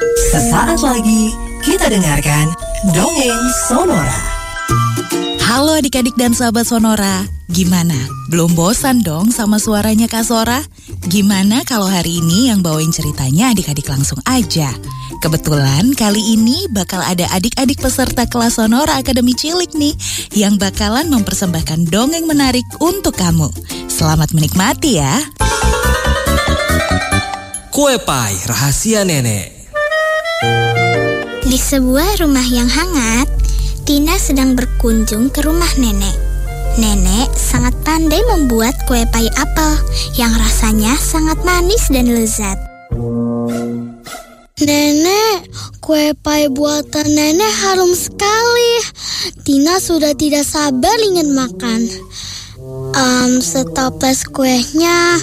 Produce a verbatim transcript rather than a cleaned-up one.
Sesaat lagi kita dengarkan Dongeng Sonora. Halo adik-adik dan sahabat Sonora, gimana? Belum bosan dong sama suaranya Kak Sora? Gimana kalau hari ini yang bawain ceritanya adik-adik langsung aja? Kebetulan kali ini bakal ada adik-adik peserta kelas Sonora Akademi Cilik nih yang bakalan mempersembahkan dongeng menarik untuk kamu. Selamat menikmati ya. Kue Pai Rahasia Nenek. Di sebuah rumah yang hangat, Tina sedang berkunjung ke rumah nenek. Nenek sangat pandai membuat kue pai apel yang rasanya sangat manis dan lezat. Nenek, kue pai buatan nenek harum sekali. Tina sudah tidak sabar ingin makan. Um, setoples kuenya